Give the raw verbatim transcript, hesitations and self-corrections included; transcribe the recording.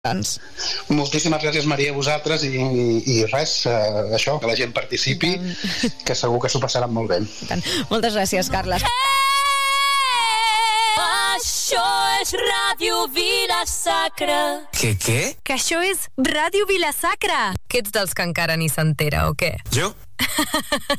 Moltíssimes gràcies, Maria, a vosaltres, i, i res, uh, això, que la gent participi, que segur que s'ho passaran molt bé. Moltes gràcies, Carles. Això és Ràdio Vila-sacra. Què, què? Que això és Ràdio Vila-sacra. Que ets dels que encara ni s'entera, o què? Jo?